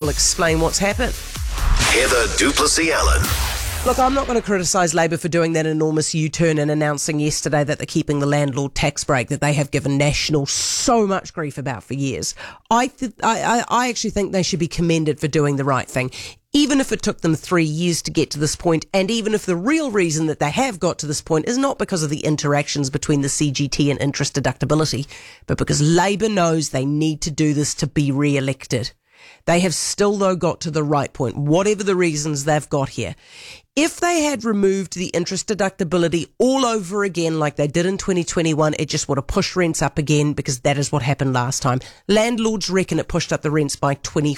explain what's happened. Heather du Plessis-Allen. Look, I'm not going to criticise Labour for doing that enormous U-turn and announcing yesterday that they're keeping the landlord tax break that they have given National so much grief about for years. I actually think they should be commended for doing the right thing, even if it took them 3 years to get to this point, and even if the real reason that they have got to this point is not because of the interactions between the CGT and interest deductibility, but because Labour knows they need to do this to be re-elected. They have still, though, got to the right point, whatever the reasons they've got here. If they had removed the interest deductibility all over again like they did in 2021, it just would have pushed rents up again, because that is what happened last time. Landlords reckon it pushed up the rents by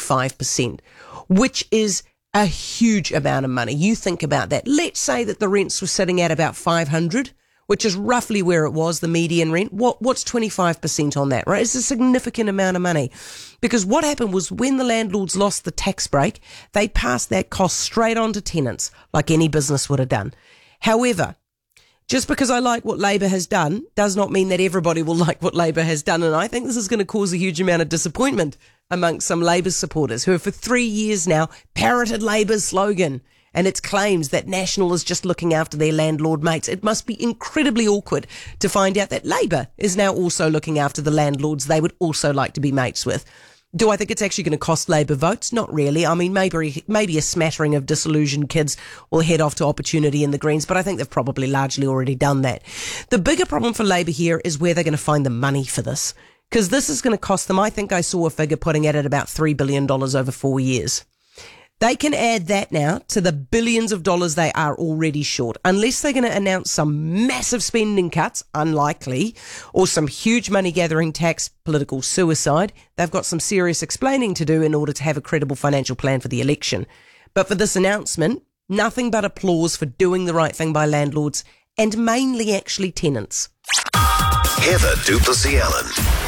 25%, which is a huge amount of money. You think about that. Let's say that the rents were sitting at about 500, which is roughly where it was, the median rent. What's 25% on that, right? It's a significant amount of money. Because what happened was when the landlords lost the tax break, they passed that cost straight on to tenants, like any business would have done. However, just because I like what Labour has done does not mean that everybody will like what Labour has done. And I think this is going to cause a huge amount of disappointment amongst some Labour supporters who have for 3 years now parroted Labour's slogan and its claims that National is just looking after their landlord mates. It must be incredibly awkward to find out that Labour is now also looking after the landlords they would also like to be mates with. Do I think it's actually going to cost Labour votes? Not really. I mean, maybe a smattering of disillusioned kids will head off to Opportunity in the Greens, but I think they've probably largely already done that. The bigger problem for Labour here is where they're going to find the money for this, because this is going to cost them, I think I saw a figure putting it at about $3 billion over 4 years. They can add that now to the billions of dollars they are already short. Unless they're going to announce some massive spending cuts, unlikely, or some huge money-gathering tax, political suicide, they've got some serious explaining to do in order to have a credible financial plan for the election. But for this announcement, nothing but applause for doing the right thing by landlords, and mainly actually tenants. Heather du Plessis-Allen.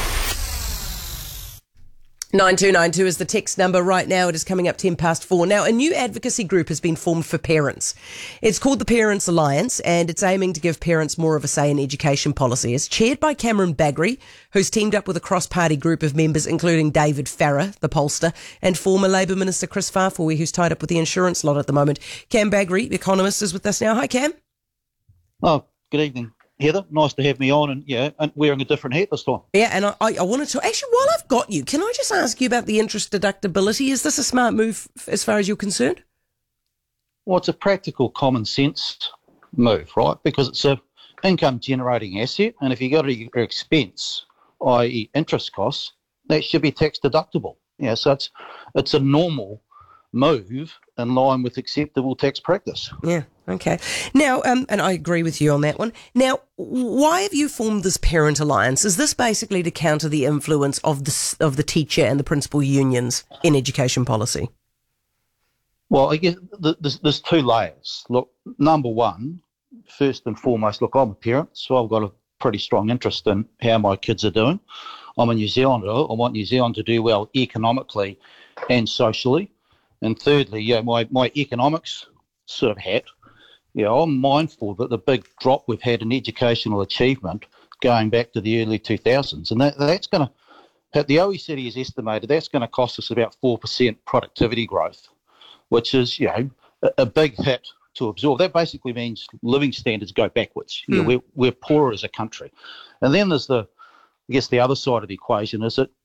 9292 is the text number right now. It is coming up 4:10. Now, a new advocacy group has been formed for parents. It's called the Parents Alliance, and it's aiming to give parents more of a say in education policy. It's chaired by Cameron Bagrie, who's teamed up with a cross-party group of members, including David Farrar, the pollster, and former Labour Minister Chris Farfoy, who's tied up with the insurance lot at the moment. Cam Bagrie, the economist, is with us now. Hi, Cam. Oh, good evening, Heather. Nice to have me on, and wearing a different hat this time. Yeah, and I wanted to, actually, while I've got you, can I just ask you about the interest deductibility? Is this a smart move as far as you're concerned? Well, it's a practical common sense move, right? Because it's a income generating asset, and if you go to your expense, i.e. interest costs, that should be tax deductible. Yeah, so it's a normal move in line with acceptable tax practice. Yeah, okay. Now, and I agree with you on that one. Now, why have you formed this Parent Alliance? Is this basically to counter the influence of the teacher and the principal unions in education policy? Well, I guess there's two layers. Look, number one, first and foremost, look, I'm a parent, so I've got a pretty strong interest in how my kids are doing. I'm a New Zealander. I want New Zealand to do well economically and socially. And thirdly, my economics sort of hat, I'm mindful that the big drop we've had in educational achievement going back to the early 2000s, and that's going to, the OECD has estimated that's going to cost us about 4% productivity growth, which is, a big hit to absorb. That basically means living standards go backwards. We're poorer as a country. And then there's the other side of the equation is that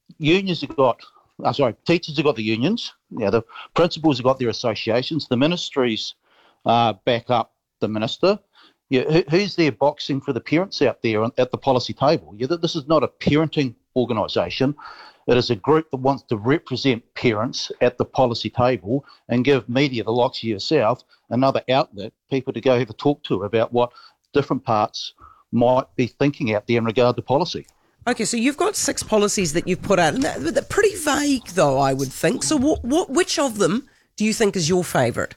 teachers have got the unions, the principals have got their associations, the ministries back up the minister. Who's there boxing for the parents out there at the policy table? This is not a parenting organisation. It is a group that wants to represent parents at the policy table and give media, the likes of yourself, another outlet, people to go have a talk to about what different parts might be thinking out there in regard to policy. Okay, so you've got 6 policies that you've put out. They're pretty vague, though, I would think. So which of them do you think is your favourite?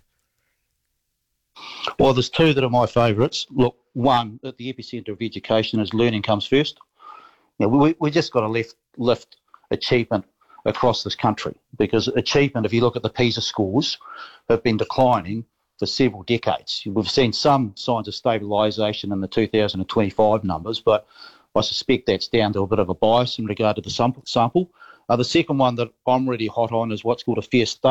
Well, there's 2 that are my favourites. Look, one, at the epicentre of education is learning comes first. We just got to lift achievement across this country, because achievement, if you look at the PISA scores, have been declining for several decades. We've seen some signs of stabilisation in the 2025 numbers, but I suspect that's down to a bit of a bias in regard to the sample. The second one that I'm really hot on is what's called a fair start.